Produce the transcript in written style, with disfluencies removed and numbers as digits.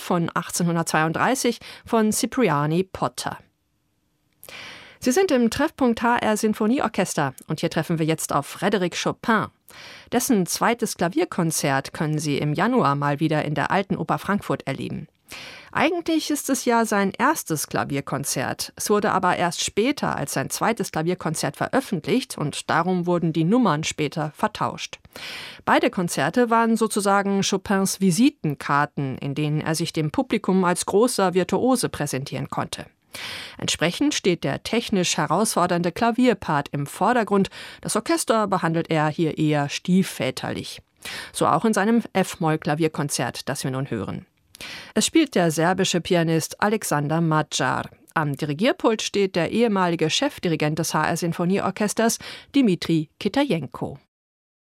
von 1832 von Cipriani Potter. Sie sind im Treffpunkt HR Sinfonieorchester und hier treffen wir jetzt auf Frédéric Chopin. Dessen zweites Klavierkonzert können Sie im Januar mal wieder in der Alten Oper Frankfurt erleben. Eigentlich ist es ja sein erstes Klavierkonzert. Es wurde aber erst später als sein zweites Klavierkonzert veröffentlicht und darum wurden die Nummern später vertauscht. Beide Konzerte waren sozusagen Chopins Visitenkarten, in denen er sich dem Publikum als großer Virtuose präsentieren konnte. Entsprechend steht der technisch herausfordernde Klavierpart im Vordergrund. Das Orchester behandelt er hier eher stiefväterlich. So auch in seinem F-Moll-Klavierkonzert, das wir nun hören. Es spielt der serbische Pianist Alexander Madjar. Am Dirigierpult steht der ehemalige Chefdirigent des HR Sinfonieorchesters Dimitri Kitajenko.